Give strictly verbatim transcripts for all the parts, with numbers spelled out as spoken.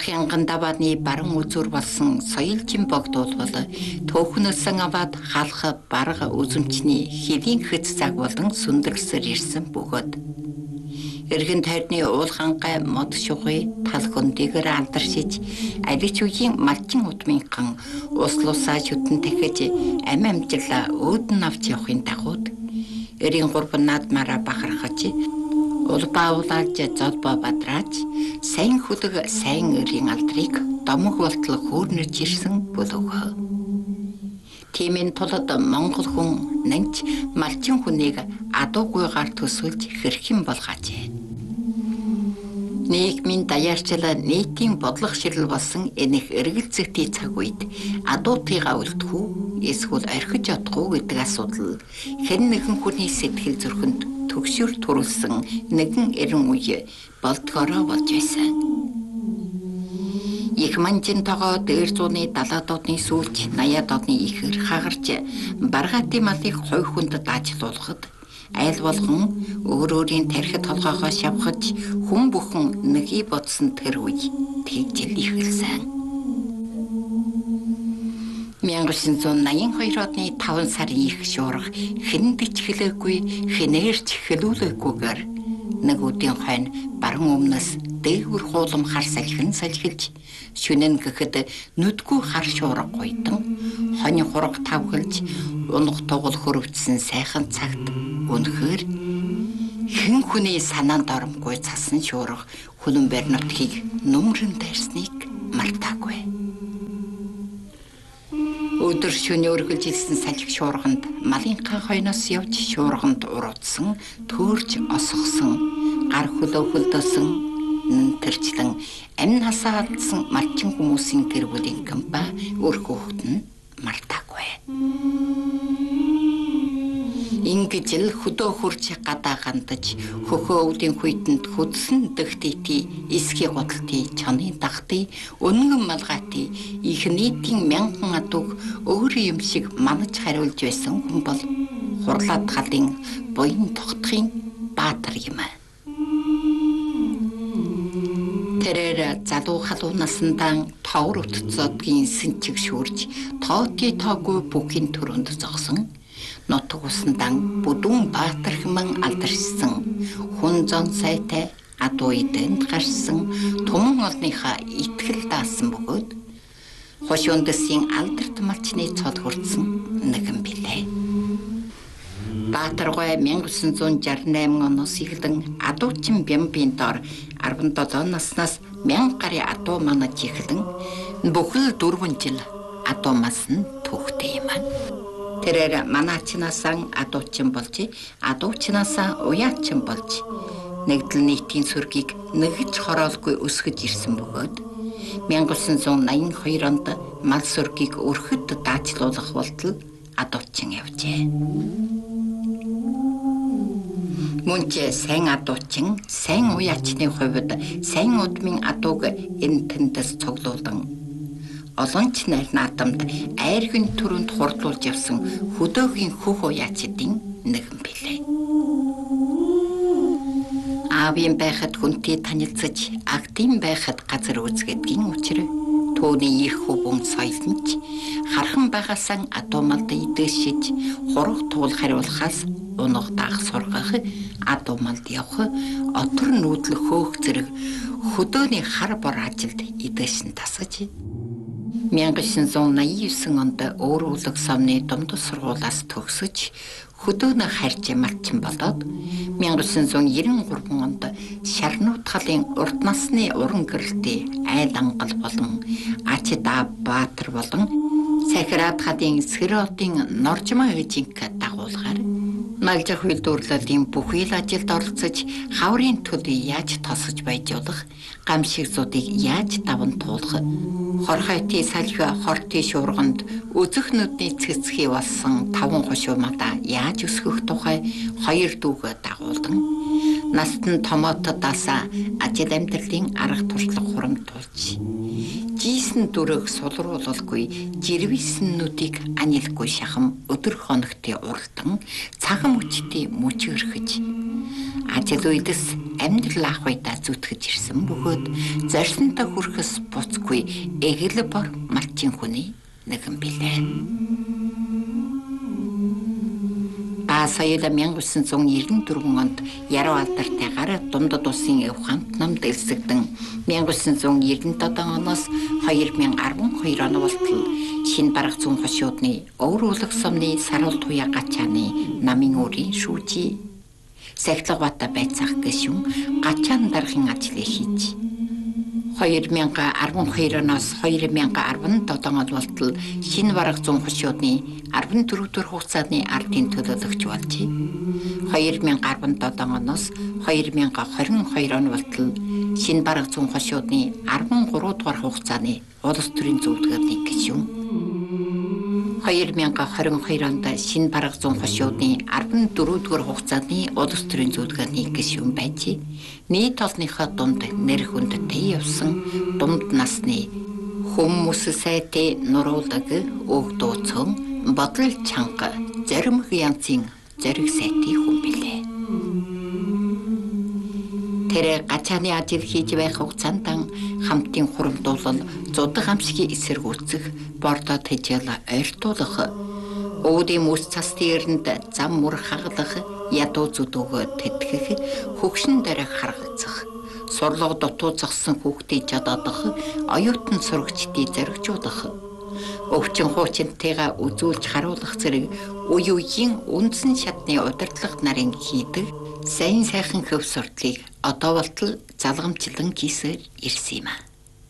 Хянган давааны баран үзүр болсон соёлжин богдуулбал төөхнөөсөн аваад халах барга үзэмчний хэлийн хэц цаг болон сүндэрлсээр ирсэн бөгөөд эргэн тойрны уулхангай мод шугай тал хөндөгөр алдаршиж алич үеийн малчин удмынхан услуусаа шүтэн тэхэж ам амжирлаа өөдөн авч явахын дагууд эрийн гурван наадмаараа бахархаж улбаулаад золбоо бадрааж сайн хүлэг сайн эрийн алдрыг домог болтол хөөрнөж ирсэн болов. Тиймийн тулд Монгол хүн нэнч малчин хүнийг адуугүйгээр төсөлж хэрхэн болгоожээ. Нийгмийн даяарчлал нийтийн бодлого ширэл болсон энэх эргэлзэлтийн цаг үед адуутыгаа үлдэх үү эсвэл орхиж чадах уу гэдэг асуудал хэн нэгэн хүний сэтгэл зүрхэнд төгшөр төрүүлсэн нэгэн эрен үе болдгороо болж байсан. Их манчин тогоо дээр зууны далаад одны сүүлч наяад одны ихэр хагарч баргаатын малыг хой хүнд даажлуулахад айл болгон өөр өөрийн тархит толгоогоо шавхаж хүн бүхэн нэгийг бодсон тэр үе тэгжил ихэлсэн. мянга девятьсот восемьдесят два оны таван сарын их шуурга хэндэж хэлээгүй хинээрч хэлүүлээгүйгээр нэг үдийн хойно баран өмнөөс дээгүр хуулам хар салхин салхилж шүнэн гэхэд нүдгүй хар шуурга гойдон хонь хурга тавгалж унах тугал хөрөвдсөн сайхан цагт үнэхээр хэн хүний санаанд оромгүй цасан шуурга хүлэн барьнутгийг нүмрэн дайрсныг мартаагүй. Өдөр шөнө өргөлж илсэн салхи шуурганд малынхаа хойноос явж шуурганд уруудсан төөрж осгосон гар хөлөө хөлдөөсөн нэнтэрчлэн амин хасаа алдсан малчин хүмүүсийн гэр бүлийн гэмба өр хөөхт нь мартаагүй. Ингэж л хөдөө хурж гадаа гандаж хөхөө өвлийн хуйтанд хөдсөн дэгтити эсхий годалтын чоны дагтыг өнгөн малгайти их нийтийн мянган адуг өөрийн юм шиг манаж хариулж байсан хүн бол хурлаад халын буян тогтхын баатар юм. Тэрээр залуу халуун насндаа товр утцодгийн сэнчиг шүрж тооти тоогүй бүхийн төрөнд зогсон нутг усндан бүдүүн баатар хэмээн алдаршсан хүн зон сайтай адуу идэнд гарсан туман олныхаа итгэл даасан бөгөөд хошуундэсийн алдарт малчны цол хүрдсэн нэгэн билээ. Баатаргой мянга девятьсот шестьдесят восемь оноос эхлэн адуучин бямбын дор арван долоо наснаас мянга гарын адуу манаж эхлэн бүхэл дөрвөн жил адуу мас нь түүхтэй юм. Тэрээр манаачнаасан адуучин болж адуучнаасаа уяачин болж нэгдэл нийтийн сүргийг нэгж хороолгүй өсгөж ирсэн бөгөөд мянга девятьсот восемьдесят два онд мал сүргийг өрхөд даажлуулах болтол адуучин явжээ. Мөн ч сайн адуучин, сайн уяачны хувьд сайн удмын адууг энэ тэндээс цуглуулан олон ч найр наадамд айргийн төрөнд хурдлуулж явсан хөдөөгийн хөх уяачдын нэгэн билээ. Аавын байхад хүнтэй танилцаж, агдын байхад газар үзгэдгийн учир төөний их хөвөн соёлнч хархан байгаасан адуу малд идэшиж хург туул хариулахаас унах даах сургах адуу малд явах отор нүүдлэх хөөх зэрэг хөдөөний хар бор ажилд идэшин тасгаж мянга девятьсот восемьдесят девять онд өөр улаг савны дундад сургуулиас төгсөж хөдөөнө харж малчин болоод мянга девятьсот девяносто три онд шарнууд халын урд насны уран гэрэлтийн айл ангал болон ачда баатар болон сахираад хадын сэротын норжмаа эжинк дагуулгаар налжих үйлдвэрлэлийн бүхий л ажилд оролцож хаврын төлөв яаж тосгож байжуулах гамшиг зуудыг яаж даван туулах хорхойти салхи хорти шуурганд үзэх нүдний цэцхий болсон таван хошуумада яаж өсгөх тухай хоёр дүүгээ дагуулдан настан томотодаасаа ажил амьдралын арга туршлага хурамтуулж жийсэн дүрэг сулруулалгүй жирвисэн нүдийг анилгүй шахам өдөр хоногтын уралдан цагам өчтий мөчгөрхөж ажил үйдэс амьдрал ах уйдаа зүтгэж ирсэн бөгөөд зорьсонтой хүрэхс буцгүй эгэл бор малчин хүний нэгэн билээ. Ба соёл мянга үсэн зун иргэн дөрвөн онд яруу алдартай Дундад улсын Евхант намд элсэгдэн мянга үсэн зун иргэн додон оноос хоёр мянга арван хоёр он болтол шинэ бараг зүүн хошуудны өврүүлэг сумны саруул туяа гачааны намын үрийн шүүжи Сахилгавата байцаах гişүн гачаан дарахын ажлыг хийж хоёр мянга арван хоёр оноос хоёр мянга арван додон он болтол шинэ бараг зүүн хошуудны арван дөрөв дэх хугацааны ардын төлөөлөгч болжээ. хоёр мянга арван додон оноос хоёр мянга хорин хоёр он болтол шинэ бараг зүүн хошуудны арван гурав дахь хугацааны улс төрийн зөвлөгөөний гишүүн хоёр мянга хорин хоёр онд шинэ бараг зүүн хошуудны арван дөрөв дахь хугацааны улс төрийн зөвлөгөөний гишүүн байжээ. Нийт олонныхоо дунд нэр хүндтэй явсан дунд насны хүмүүс сайтай нуруулаг өгдөөцөн бодол чанга зарим янзын зориг сайтай хүн билээ. Тэр гачааны ажил хийж байх хугацаанд хамтын хуримдуулал зудаг амшигын эсэргүүцэх бордоо тэжээл ойртуулах өвдийн мөс цас дээрэнд зам мөр хагалах ядуу зүдүүгөө тэтгэх хөгшин дараг харгалзах сурлого дутуузгсан хүүхдийг жададах оюутан сурагчдыг зоригжуулах өвчин хуучинтайгаа үзүүлж харуулах зэрэг үе үеийн үндсэн шатны удирдлага нарын хийдэг сайн сайхан хөв сурдлыг одоо болтол залгамжлан хийсээр ирсэн юм а.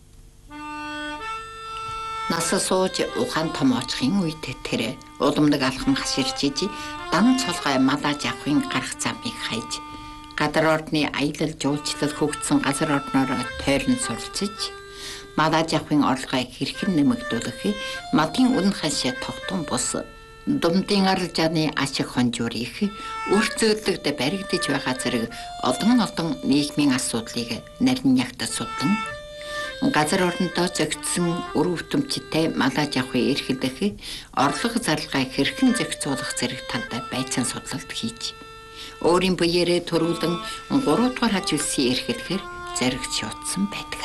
Наса сууж ухаан том очихын үед тэр уламдаг алхам хаширч iji дан цолгой малааж авахын гарах замыг хайж гадар ордны аялал жуулчлал хөгжсөн газар ордноор тойрон суралцж малааж авахын орлогыг хэрхэн нэмэгдүүлэх мадын үнэн ханшаа тогтун бус думдын аралжааны ашиг хонжуурыг үрцүүлэгт баригдаж байгаа зэрэг олон олон нийгмийн асуудлыг нарийн ягт судлан газар орнодоо зөгцсөн үр өвтөмчтэй малааж авахыг эрхлэх орлого зарлагыг хэрхэн зохицуулах зэрэг талд байцаан судлалт хийж өөрийн биеэрээ төрүүлэн гурав дахь ажилсын эрхлэхээр зоригч утсан байдаг.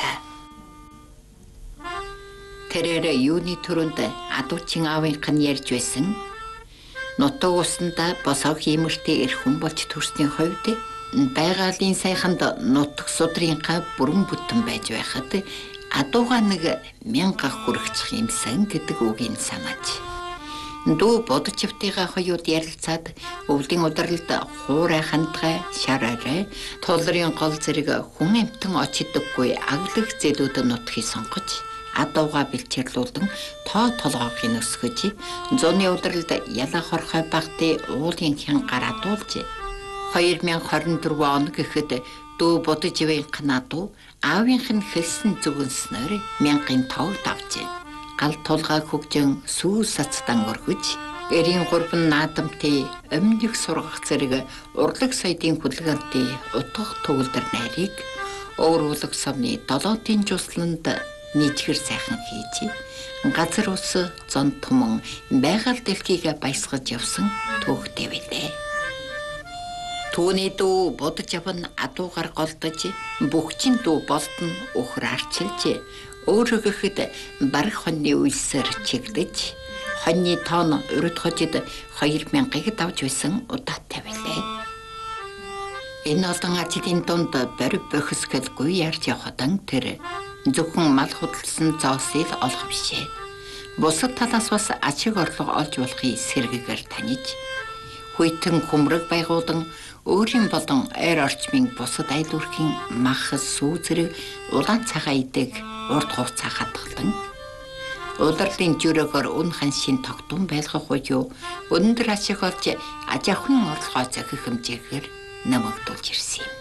Тэрээр юуны төрөнд адуучин аавынх нь ярьж байсан нутаг усанда босоо хиймэртэй эр хүн болж төрсний хувьд байгалийн сайханд нутаг судрынхаа бүрэн бүтэн байж байхад адууга нэг мянга хүрэгчих юмсан гэдэг үгийг санааж дүү бодож явтайгаа хоёуд ярилцаад өвлийн удиралд хуурай хандгай шараарай тулрын гол зэрэг хүн амтан очидоггүй аглах зэлүүд нутгийг сонгож адууга бэлчээрлүүлэн тоо толгойг өсгөж зуны удиралд ялаа хорхой багтын уулын хянгар адуулж хоёр мянга хорин дөрвөн он гэхэд дүү бодож явах надуу аавынх нь хэлсэн зүгэнснээр мянган тоо давж гал тулгай хөгжин сүүс сацдан өргөж эрийн гурван наадамтай өмнөх сургах зэрэг урлаг соёдын хүлгэнтэй утгах төгөлдөр найрыг өөрүүлэг сумны долоотын жусланд нийтгэр сайхан хийж газар ус зон туман байгаль дэлхийг баясгаж явсан түүхтэй билээ. Түүний дүү бодож явна адуугаар голдож бүгчийн дүү болтон өхөр арчилж өөрөө гэхэд бараг хоньны үйлсээр чиглэж хоньны тоон урд хожид хоёр мянгаыг давж байсан удаатай билээ. Энэ олон ажлын дунд барь бохисгэлгүй ярьж явадан тэр зөвхөн мал худалсан зоосыг олох бишээ. Бусад талаас бас ачиг орлого олж болохыг сэргээгээр таниж хүйтэн хүмрэг байгуулан өөрийн болон ойр орчмын бусад айл үрхийн махас сүү зэрэг улаан цагаан идэг урд хугацаа хадгалан удирлын жөрөөгөр үн ханшийн тогтун байлгах уу өндөр ашиг олж аж ахуйн орлогоо зохих хэмжээгээр нэмэгдүүлж ирсэн юм.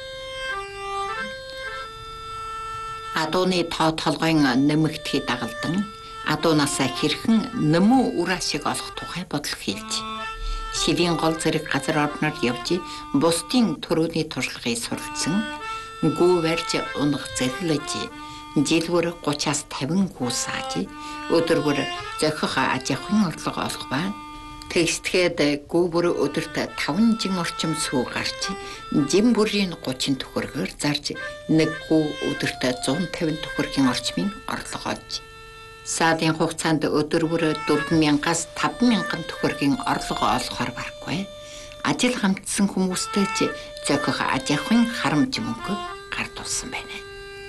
Адууны тоо толгойн нэмэгдэхийг дагалдан адуунасаа хэрхэн нэмүү үр ашиг олох тухай бодол хийлж шивийн гол зэрэг газар орноор явж бусдын төрөний туршлагыг суралцсан гүү барьж унах зэрлэж жилбэр гураваас тавин гүү сааж өдөр бүр зохих аж ахуйн орлого олох ба Тэгстэхэд гүүбэр өдөрт таван жин орчим сүү гарч, жин бүрийн гучин төхөргөөр зарж, нэг гүү өдөрт зуун тавин төхөргийн орчмын орлого олж. Саадын хугацаанд өдөр бүр дөрвөн мянгаас таван мянган төхөргийн орлого олохоор барахгүй. Ажил хамтсан хүмүүстэй ч зохих аж ахуйн харамж мөнгө гардуулсан байна.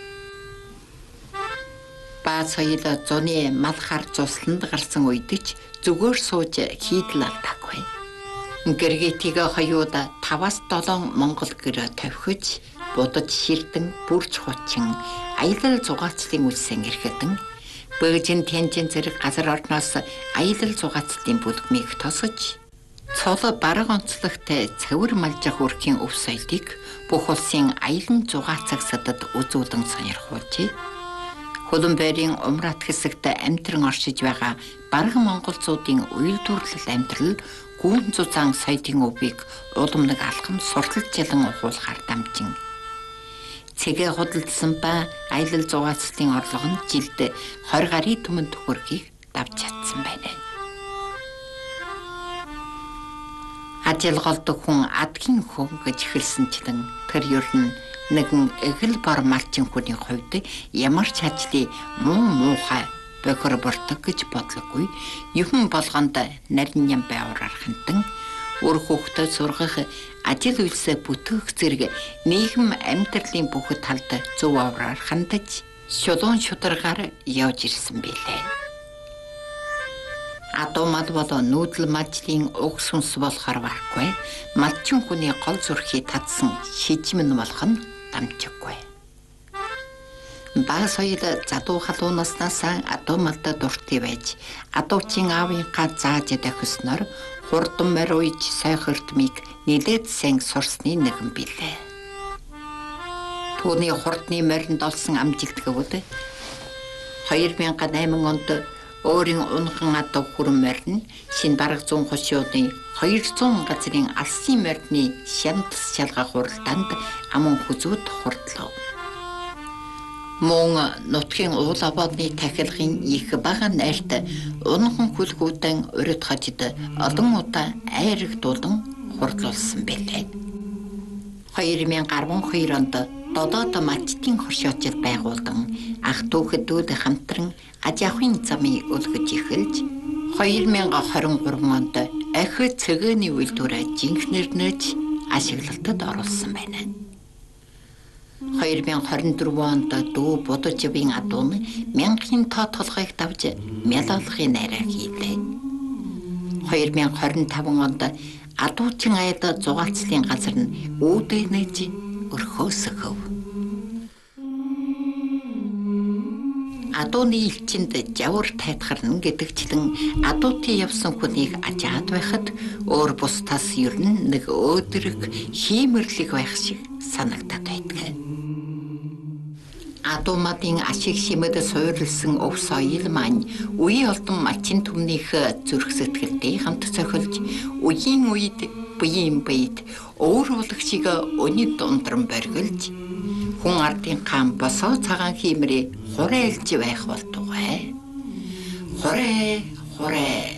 Баа соёл зуны мал хар цусланд гарсан үед ч зүгээр сууж хийдэл алдаагүй. Гэргитийг хоёуд таваас долоон Монгол гэр тавхиж, будаж ширдэн, бүрж хучин, аялал зугаацлын үлсэн эрхэдэн, Бөөжин Тянжин зэрэг газар орноос аялал зугаацлын бүлгмийг тосож, цол бараг онцлогтой цэвэр малжих үрхийн өв соёлыг бүх улсын аялан зугаацагсадад үзүүлэн сонирхуулжээ. Хөлбөмбөрийн умрат хэсэгт амтран оршиж байгаа бараг монголчуудын уйлдуурлал амьдрал гүн зузаан соёлын өвийг улам нэг алхам сурталчилан ухуулахар дамжин. Цэгээ худалдсан ба аялал зугаацлын орлого нь жилд двадцать гаруй түмэн төхөргийг давж чадсан байна. Ажил голдог хүн адгийн хүн гэж хэлсэнчлэн тэр ер нь нэгэн эгэл бор малчин хүний хувьд ямар ч ажлыг муу муухай бохор бортог гэж бодлоггүй. Юм болгонд нарийн ям байвараар хантан өр хүүхдэд сургах ажил үйлсээ бүтээх зэрэг нийгэм амьдралын бүх талд зөв авраар хандаж шулуун шударгаар явж ирсэн билээ. Адуу мал бол нүүдэл мажлын уг сүнс болохоор барахгүй. Малчин хүний гол зүрхий татсан шижмэн болох нь дамжиггүй. Бага соёл задуу халуунаснаас адуу малда дуртай байж, адуучин аавынхаа зааж дохисноор хурдан морь уйж сайхирдмыг нэлээд сайн сурсны нэгэн билээ. Түүний хурдны моринд олсон амжилт гэвэл две тысячи восемь онд өөрийн унхан адуу хүрэн морин шинэ бараг зүүн хошиудын двести газрын алсын морины шантас шалгах хуралдаанд аман хүзүүд хурдлав. Мөн нутгийн уул абаадны тахилгын их бага найрт унхан хүлгүүдэн урид хажид олон удаа айрагдуулан хурдлуулсан байлээ. две тысячи двадцать онд додоод мачтын хоршоочл байгуулдан ах дүүхэдүүд хамтран аж ахуйн замыг өлгөж эхэлж две тысячи двадцать три онд ахи цэгээний үйлдвэрээ жинхнэр нэж ашиглалтад оруулсан байна. две тысячи двадцать четыре онд дүү будажбын адуун мянган тоо толгойг давж мялалахын найраа хийлээ. две тысячи двадцать пять онд адуучин аяд зугаацлын газар нь үүдээ нэж өрхөөсгөв. Адууны элчинд жавар тайтгарна гэдэгчлэн адуутын явсан хүнийг ажаад байхад өөр бусдаас ер нь нэг өөдрөг хиймэрлэг байх шиг санагдаад байдаг. Адуумадын ашиг шимэд суурилсан өв соёл маань үе олдон малчин түмнийх зүрх сэтгэлдээ хамт цохилж үеийн үед буян байд өөр улагшиг өнөд ундран боргилж хүн ардын хаан босоо цагаан хиймрээ хурайлж байх болтугай. Хурэ хурэ